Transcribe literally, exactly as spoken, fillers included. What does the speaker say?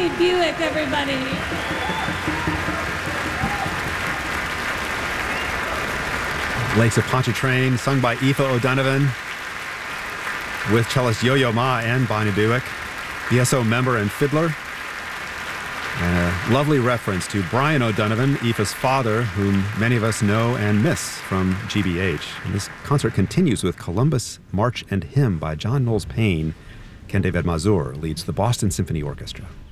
Bonnie Buick, everybody. Lakes of Pontchartrain, sung by Aoife O'Donovan, with cellist Yo-Yo Ma and Bonnie Buick, E S O member and fiddler. And a lovely reference to Brian O'Donovan, Aoife's father, whom many of us know and miss from G B H. And this concert continues with Columbus March and Hymn by John Knowles Payne. Ken David Mazur leads the Boston Symphony Orchestra.